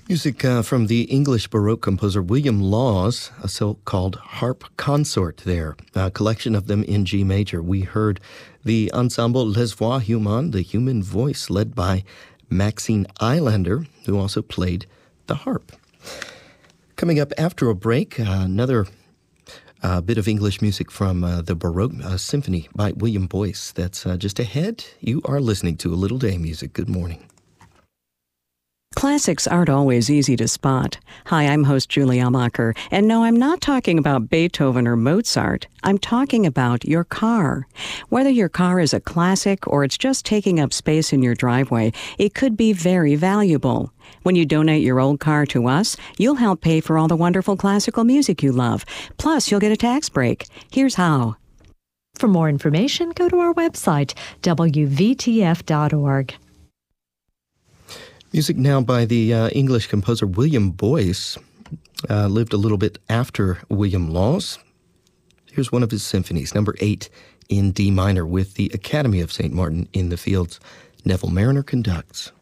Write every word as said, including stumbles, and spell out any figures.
Music uh, from the English Baroque composer William Laws, a so-called harp consort there, a collection of them in G major. We heard the ensemble Les Voix Humaines, the human voice, led by Maxine Eilander, who also played the harp. Coming up after a break, uh, another uh, bit of English music from uh, the Baroque uh, Symphony by William Boyce. That's uh, just ahead. You are listening to A Little Day Music. Good morning. Classics aren't always easy to spot. Hi, I'm host Julie Amacher, and no, I'm not talking about Beethoven or Mozart. I'm talking about your car. Whether your car is a classic or it's just taking up space in your driveway, it could be very valuable. When you donate your old car to us, you'll help pay for all the wonderful classical music you love. Plus, you'll get a tax break. Here's how. For more information, go to our website, w v t f dot org. Music now by the uh, English composer William Boyce. Uh, lived a little bit after William Laws. Here's one of his symphonies, number eight in D minor, with the Academy of Saint Martin in the Fields. Neville Marriner conducts.